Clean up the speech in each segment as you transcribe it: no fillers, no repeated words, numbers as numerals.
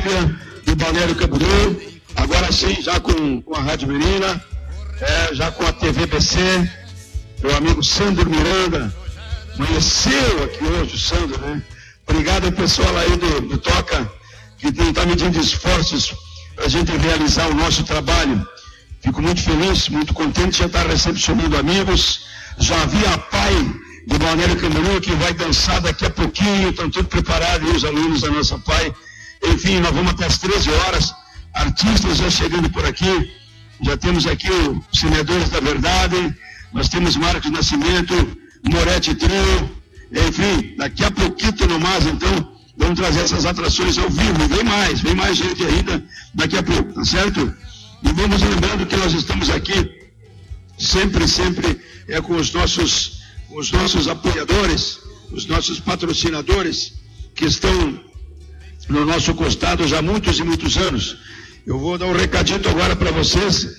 própria de Balneário Camboriú, agora sim, já com a Rádio Menina, já com a TV BC, meu amigo Sandro Miranda, amanheceu aqui hoje o Sandro, né? Obrigado ao pessoal aí do Toca, que está medindo esforços para a gente realizar o nosso trabalho. Fico muito feliz, muito contente de estar recepcionando amigos. Já vi a PAI de Balneário Camboriú, que vai dançar daqui a pouquinho, estão tudo preparados, os alunos da nossa PAI. Enfim, nós vamos até às 13 horas, artistas já chegando por aqui, já temos aqui os Senadores da Verdade, nós temos Marcos Nascimento, Moretti Trio, enfim, daqui a pouquinho no mais, então, vamos trazer essas atrações ao vivo, vem mais gente ainda daqui a pouco, tá certo? E vamos lembrando que nós estamos aqui sempre com os nossos apoiadores, os nossos patrocinadores, que estão no nosso costado já há muitos e muitos anos. Eu vou dar um recadinho agora para vocês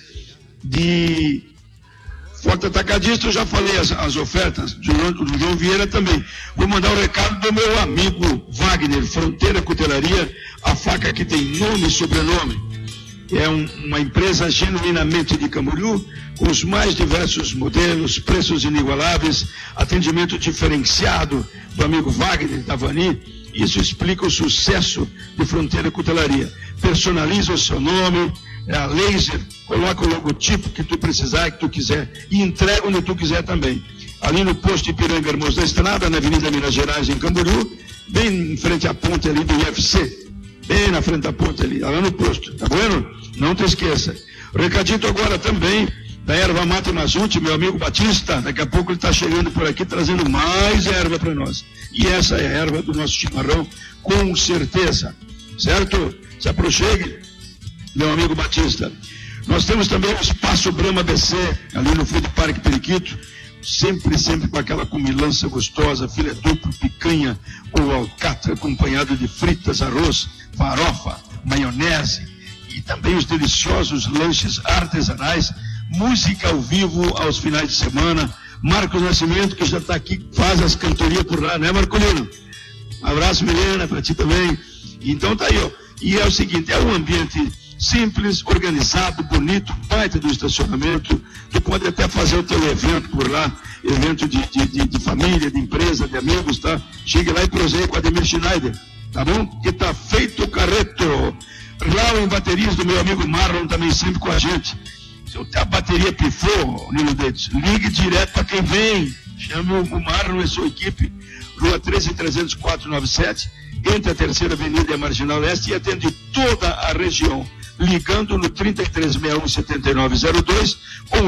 de Forte Atacadista, eu já falei as ofertas, do João Vieira também. Vou mandar o recado do meu amigo Wagner, Fronteira Cutelaria, a faca que tem nome e sobrenome. É uma empresa genuinamente de Camboriú, com os mais diversos modelos, preços inigualáveis, atendimento diferenciado do amigo Wagner Davani. Isso explica o sucesso de Fronteira Cutelaria. Personaliza o seu nome, a laser, coloca o logotipo que tu precisar, que tu quiser, e entrega onde tu quiser também. Ali no posto Ipiranga Irmãos da Estrada, na Avenida Minas Gerais, em Camboriú, bem em frente à ponte ali do IFC, bem na frente da ponte ali, lá no posto, tá vendo? Não te esqueça. Recadito agora também da erva mate Mazute, meu amigo Batista, daqui a pouco ele está chegando por aqui trazendo mais erva para nós. E essa é a erva do nosso chimarrão, com certeza, certo? Se aproxime, meu amigo Batista. Nós temos também o Espaço Brahma BC, ali no Food Park Periquito, sempre com aquela comilança gostosa, filé duplo, picanha ou alcatra, acompanhado de fritas, arroz, farofa, maionese e também os deliciosos lanches artesanais, música ao vivo aos finais de semana. Marcos Nascimento, que já está aqui, faz as cantorias por lá, né, Marcolino? Um abraço, Milena, para ti também. Então tá aí, ó. E é o seguinte, é um ambiente simples, organizado, bonito, baita do estacionamento. Tu pode até fazer o teu evento por lá, evento de família, de empresa, de amigos, tá? Chegue lá e proseie com a Ademir Schneider, tá bom? Que tá feito o carreto. Lá em baterias do meu amigo Marlon também sempre com a gente. Se a bateria pifou, Nilo Dedes, ligue direto para quem vem. Chame o Marlon e sua equipe. Rua 13.304/97, entre a Terceira Avenida e a Marginal Leste, e atende toda a região. Ligando no 3361-7902 ou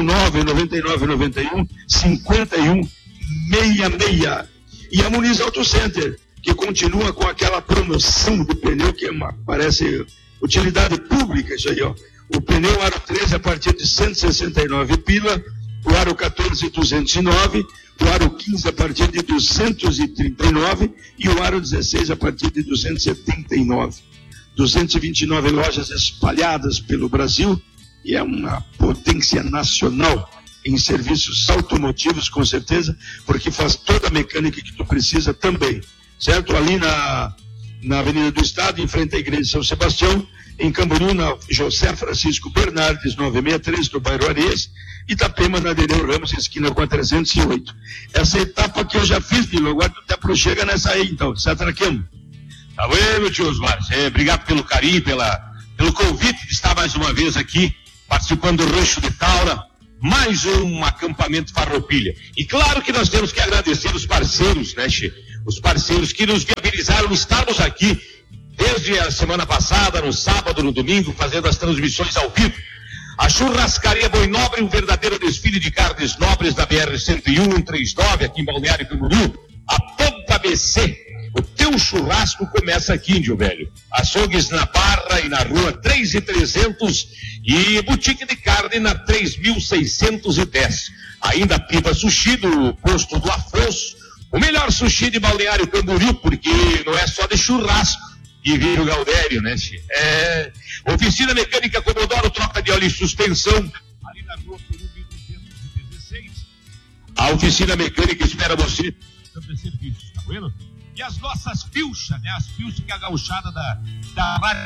99991-5166. E a Muniz Auto Center, que continua com aquela promoção do pneu, que parece utilidade pública, isso aí, ó. O pneu aro 13 a partir de 169 pila, o aro 14 209, o aro 15 a partir de 239 e o aro 16 a partir de 279. 229 lojas espalhadas pelo Brasil e é uma potência nacional em serviços automotivos, com certeza, porque faz toda a mecânica que tu precisa também, certo? Ali na Avenida do Estado, em frente à Igreja de São Sebastião, em Camboriú, na José Francisco Bernardes, 963, do bairro Areias, Itapema, na Nereu Ramos, esquina com a 308. Essa etapa que eu já fiz, Nilo, agora tu te aproxega nessa aí, então, se atraquemos. Tá bom, meu tio Osmar? Obrigado pelo carinho, pelo convite de estar mais uma vez aqui, participando do Rancho de Taura, mais um acampamento Farroupilha. E claro que nós temos que agradecer os parceiros, né, Che? Os parceiros que nos viabilizaram estarmos aqui desde a semana passada, no sábado, no domingo, fazendo as transmissões ao vivo. A Churrascaria Boi Nobre, um verdadeiro desfile de carnes nobres da BR-101-139, aqui em Balneário Camboriú. A Pampa BC. O teu churrasco começa aqui, Índio Velho. Açougues na Barra e na Rua 3.300 e Boutique de Carne na 3.610. Ainda Pipa Sushi do posto do Afonso. O melhor sushi de Balneário Camboriú, porque não é só de churrasco que vive o Gaudério, né, Che? Oficina Mecânica Comodoro, troca de óleo e suspensão. Ali na Rua Perumbi 216. A Oficina Mecânica espera você. Sobre serviços, tá vendo? E as nossas pilchas, né? As pilchas que é a gauchada da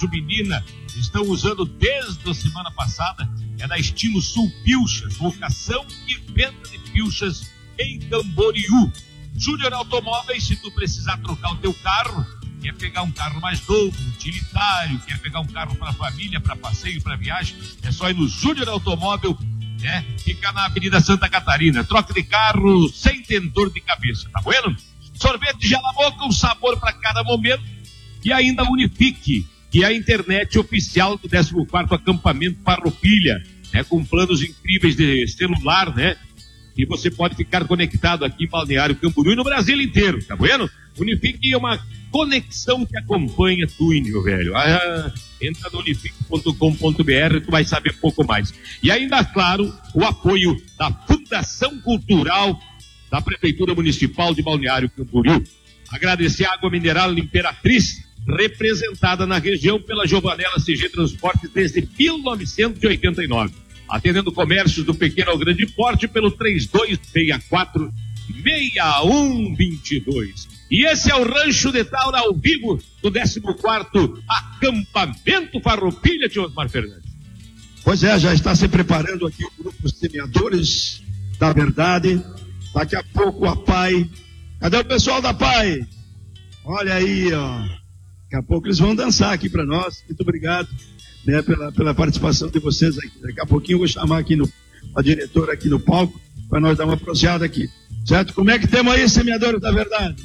Rádio Menina estão usando desde a semana passada. É da Estilo Sul Pilchas, locação e venda de pilchas em Camboriú. Júnior Automóveis, se tu precisar trocar o teu carro, quer pegar um carro mais novo, utilitário, quer pegar um carro para família, para passeio, para viagem, é só ir no Júnior Automóvel, né? Fica na Avenida Santa Catarina. Troca de carro sem ter dor de cabeça, tá vendo? Sorvete Jalaboca, um sabor para cada momento. E ainda Unifique, que é a internet oficial do 14º Acampamento Farroupilha, né? Com planos incríveis de celular, né? E você pode ficar conectado aqui em Balneário Camboriú e no Brasil inteiro, tá vendo? Unifique é uma conexão que acompanha tu, meu velho. Entra no unifique.com.br, tu vai saber um pouco mais. E ainda, claro, o apoio da Fundação Cultural da Prefeitura Municipal de Balneário Camboriú. Agradecer a Água Mineral Imperatriz, representada na região pela Giovanella CG Transportes desde 1989. Atendendo comércios do pequeno ao grande porte pelo 3264-6122. E esse é o Rancho de Taura ao vivo do 14º Acampamento Farroupilha, tio Osmar Fernandes. Pois é, já está se preparando aqui o grupo Semeadores da Verdade. Daqui a pouco a PAI. Cadê o pessoal da PAI? Olha aí, ó. Daqui a pouco eles vão dançar aqui para nós. Muito obrigado, né, pela participação de vocês aqui. Daqui a pouquinho eu vou chamar aqui a diretora aqui no palco para nós dar uma proseada aqui. Certo? Como é que temos aí, Semeadores da Verdade?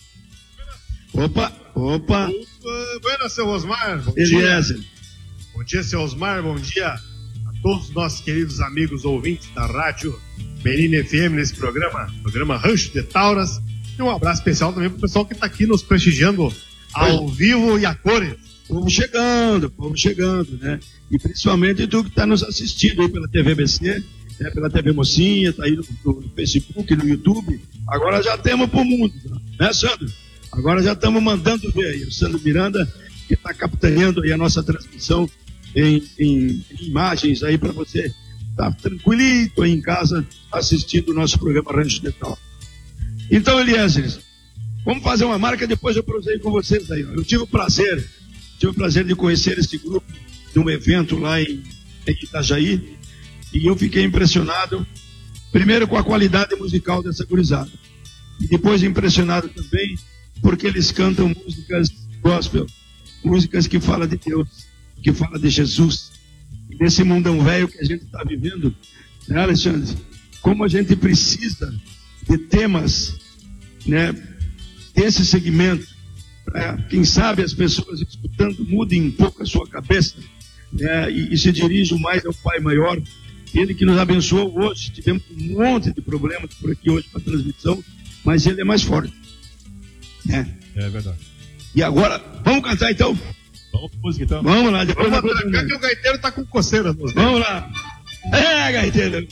Opa. Buenas, seu Osmar. Bom Eliezer. dia. Bom dia, seu Osmar. Bom dia a todos os nossos queridos amigos ouvintes da Rádio Menina FM nesse programa Rancho de Tauras. E um abraço especial também para o pessoal que está aqui nos prestigiando ao vivo e a cores. Povo chegando, né? E principalmente tu que está nos assistindo aí pela TVBC, né? Pela TV Mocinha, tá aí no Facebook, no YouTube. Agora já temos pro mundo, né, Sandro? Agora já estamos mandando ver aí. O Sandro Miranda, que está capitaneando aí a nossa transmissão em imagens aí para você estar tranquilito aí em casa assistindo o nosso programa Rancho de Taura. Então, Eliezer, vamos fazer uma marca, depois eu proseio com vocês aí. Eu tive o prazer de conhecer esse grupo num evento lá em Itajaí, e eu fiquei impressionado, primeiro com a qualidade musical dessa gurizada, e depois impressionado também porque eles cantam músicas gospel, músicas que falam de Deus, que falam de Jesus. E nesse mundão velho que a gente está vivendo, né, Alexandre? Como a gente precisa de temas, né, desse segmento, para, quem sabe, as pessoas escutando mudem um pouco a sua cabeça, né, e se dirijam mais ao Pai Maior, Ele que nos abençoou hoje. Tivemos um monte de problemas por aqui hoje para a transmissão, mas Ele é mais forte. É verdade. E agora, vamos cantar então? Vamos para música então. Vamos lá, depois vamos atracar que o gaiteiro está com coceira. Vamos lá. Gaiteiro.